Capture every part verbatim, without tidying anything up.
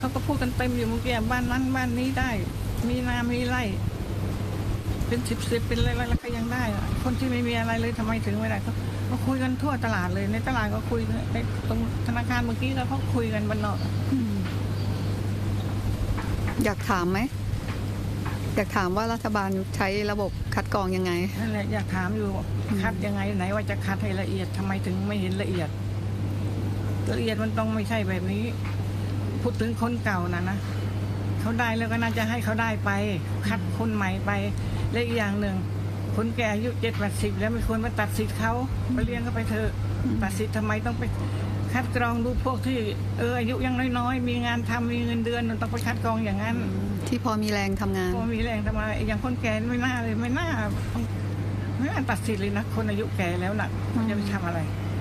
เขาก็พูดกันเต็มอยู่เมื่อกี้บ้านนั้นบ้านนี้ได้มีนามีไร่เป็นสิบสิบเป็นอะไรแล้วก็ยังได้คนที่ไม่มีอะไรเลยทำไมถึงไม่ได้เขาเขาคุยกันทั่วตลาดเลยในตลาดก็คุยในตรงธนาคารเมื่อกี้ก็เขาคุยกันบนนอกอยากถามไหมอยากถามว่ารัฐบาลใช้ระบบคัดกรองยังไงนั่นแหละอยากถามอยู่คัดยังไงไหนว่าจะคัดให้ละเอียดทำไมถึงไม่เห็นละเอียดละเอียดมันต้องไม่ใช่แบบนี้พูดถึงคนเก่านะนะเขาได้แล้วก็น่าจะให้เขาได้ไปคัดคนใหม่ไปและอีกอย่างหนึ่งคนแก่อายุเจ็ดแปดสิบแล้วไม่ควรมาตัดสิทธิ์เขาไปเลี้ยงเขาไปเถอะตัดสิทธิ์ทำไมต้องไปคัดกรองดูพวกที่เอออายุยังน้อยๆมีงานทำมีเงินเดือนต้องไปคัดกรองอย่างนั้นที่พอมีแรงทำงานพอมีแรงทำงานอย่างคนแก่ไม่น่าเลยไม่น่าไม่น่าตัดสิทธิ์เลยนะคนอายุแก่แล้วน่ะจะไปทำอะไร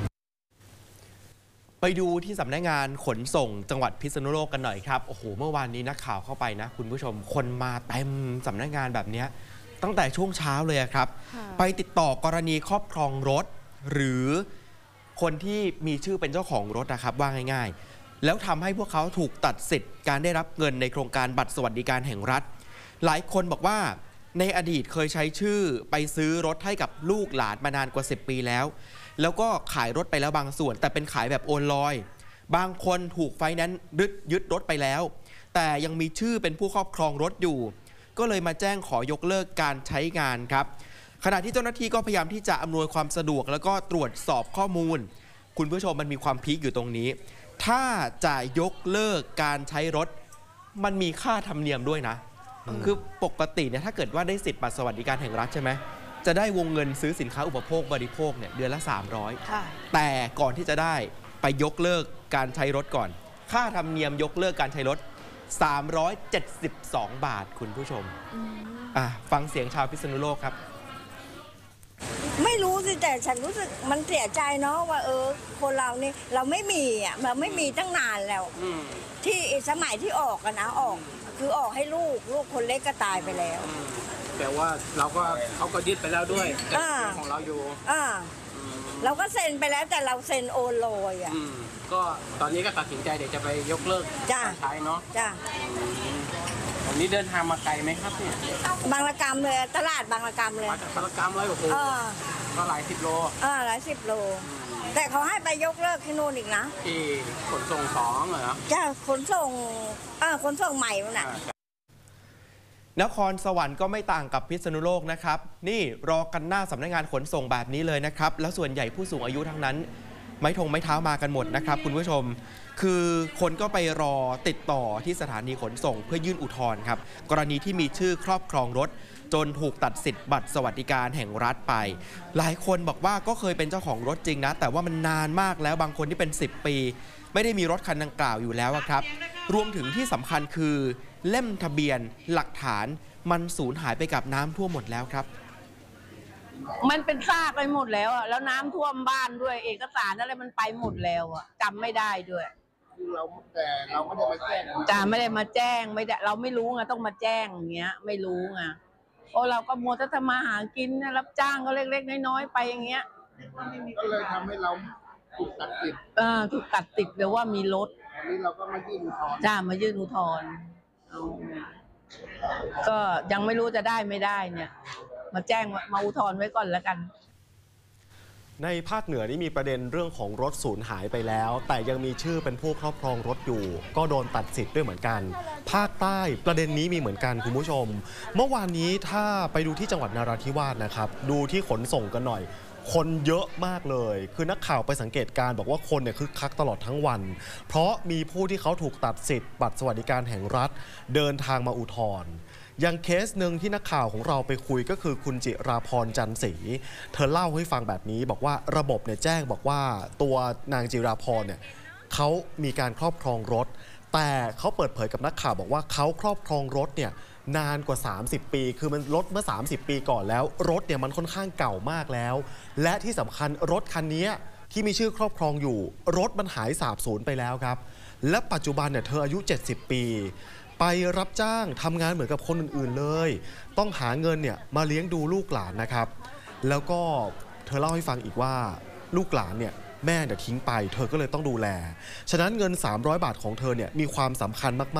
ไปดูที่สำนักงานขนส่งจังหวัดพิษณุโลกกันหน่อยครับโอ้โหเมื่อวานนี้นักข่าวเข้าไปนะคุณผู้ชมคนมาเต็มสำนักงานแบบนี้ตั้งแต่ช่วงเช้าเลยครับไปติดต่อกรณีครอบครองรถหรือคนที่มีชื่อเป็นเจ้าของรถนะครับว่าง่ายๆแล้วทำให้พวกเขาถูกตัดสิทธิ์การได้รับเงินในโครงการบัตรสวัสดิการแห่งรัฐหลายคนบอกว่าในอดีตเคยใช้ชื่อไปซื้อรถให้กับลูกหลานมานานกว่าสิบปีแล้วแล้วก็ขายรถไปแล้วบางส่วนแต่เป็นขายแบบโอนลอยบางคนถูกไฟแนนซ์ยึดยึดรถไปแล้วแต่ยังมีชื่อเป็นผู้ครอบครองรถอยู่ก็เลยมาแจ้งขอยกเลิกการใช้งานครับขณะที่เจ้าหน้าที่ก็พยายามที่จะอำนวยความสะดวกแล้วก็ตรวจสอบข้อมูลคุณผู้ชมมันมีความพีคอยู่ตรงนี้ถ้าจะยกเลิกการใช้รถมันมีค่าธรรมเนียมด้วยนะคือปกติเนี่ยถ้าเกิดว่าได้สิทธิ์บัตรสวัสดิการแห่งรัฐใช่ไหมจะได้วงเงินซื้อสินค้าอุปโภคบริโภคเนี่ยเดือนละสามร้อยแต่ก่อนที่จะได้ไปยกเลิกการใช้รถก่อนค่าธรรมเนียมยกเลิกการใช้รถสามร้อยเจ็ดสิบสองบาทคุณผู้ชมอ่ะฟังเสียงชาวพิษณุโลกครับไม่รู้สิแต่ฉันรู้สึกมันเสียใจเนาะว่าเออคนเรานี่เราไม่มีอ่ะเราไม่มีตั้งนานแล้วที่สมัยที่ออกกันนะออกคือออกให้ลูกลูกคนเล็กก็ตายไปแล้วแต่ว่าเราก็เขาก็ยึดไปแล้วด้วยของเราอยู่อ่าเราก็เซ็นไปแล้วแต่เราเซ็นโอนลอยอ่ะก็ตอนนี้ก็ตัดสินใจเดี๋ยวจะไปยกเลิกการใช้เนาะจ้าวันนี้เดินทางมาไกลไหมครับเนี่ยบางระกำเลยตลาดบางระกำเลยบางระกำเลยโอ้โหก็หลายสิบโลอ่าหลายสิบโลแต่เขาให้ไปยกเลิกที่นู่นอีกนะที่ขนส่งสองเหรอจ้าขนส่งอ่าขนส่งใหม่น่ะนครสวรรค์ก็ไม่ต่างกับพิษณุโลกนะครับนี่รอกันหน้าสำนักงานขนส่งแบบนี้เลยนะครับแล้วส่วนใหญ่ผู้สูงอายุทั้งนั้นไม้ทงไม้เท้ามากันหมดนะครับคุณผู้ชมคือคนก็ไปรอติดต่อที่สถานีขนส่งเพื่อยื่นอุทธรณ์ครับกรณีที่มีชื่อครอบครองรถจนถูกตัดสิทธิ์บัตรสวัสดิการแห่งรัฐไปหลายคนบอกว่าก็เคยเป็นเจ้าของรถจริงนะแต่ว่ามันนานมากแล้วบางคนที่เป็นสิบปีไม่ได้มีรถคันดังกล่าวอยู่แล้วครับรวมถึงที่สำคัญคือเล่มทะเบียนหลักฐานมันสูญหายไปกับน้ำท่วมหมดแล้วครับมันเป็นซากไปหมดแล้วอ่ะแล้วน้ำท่วมบ้านด้วยเอกสารอะไรมันไปหมดแล้วอ่ะจำไม่ได้ด้วยเราแต่เราไม่ได้มาแจ้งจ้าไม่ได้มาแจ้งไม่ได้เราไม่รู้ไงต้องมาแจ้งอย่างเงี้ยไม่รู้ไงโอ้เราก็มัวแต่ทำมาหากินรับจ้างก็เล็กๆน้อยๆไปอย่างเงี้ยก็เลยทำให้เราถูกตัดสิทธิ์เออถูกตัดสิทธิ์เลยว่ามีรถอันนี้เราก็มายื่นอุทธรณ์จ้ามายื่นอุทธรณ์ก็ยังไม่รู้จะได้ไม่ได้เนี่ยมาแจ้งมาอุทธรณ์ไว้ก่อนแล้วกันในภาคเหนือนี่มีประเด็นเรื่องของรถสูญหายไปแล้วแต่ยังมีชื่อเป็นผู้ครอบครองรถอยู่ก็โดนตัดสิทธิ์ด้วยเหมือนกันภาคใต้ประเด็นนี้มีเหมือนกันคุณผู้ชมเมื่อวานนี้ถ้าไปดูที่จังหวัดนราธิวาสนะครับดูที่ขนส่งกันหน่อยคนเยอะมากเลยคือนักข่าวไปสังเกตการบอกว่าคนเนี่ยคึกคักตลอดทั้งวันเพราะมีผู้ที่เขาถูกตัดสิทธิ์บัตรสวัสดิการแห่งรัฐเดินทางมาอุทธรณ์อย่างเคสหนึ่งที่นักข่าวของเราไปคุยก็คือคุณจิราพรจันศรีเธอเล่าให้ฟังแบบนี้บอกว่าระบบเนี่ยแจ้งบอกว่าตัวนางจิราพรเนี่ยเขามีการครอบครองรถแต่เขาเปิดเผยกับนักข่าวบอกว่าเขาครอบครองรถเนี่ยนานกว่าสามสิบปีคือมันรถเมื่อสามสิบปีก่อนแล้วรถเนี่ยมันค่อนข้างเก่ามากแล้วและที่สำคัญรถคันนี้ที่มีชื่อครอบครองอยู่รถมันหายสาบสูญไปแล้วครับและปัจจุบันเนี่ยเธออายุเจ็ดสิบปีไปรับจ้างทำงานเหมือนกับคนอื่นๆเลยต้องหาเงินเนี่ยมาเลี้ยงดูลูกหลานนะครับแล้วก็เธอเล่าให้ฟังอีกว่าลูกหลานเนี่ยแม่เนี่ยทิ้งไปเธอก็เลยต้องดูแลฉะนั้นเงินสามร้อยบาทของเธอเนี่ยมีความสำคัญมากๆ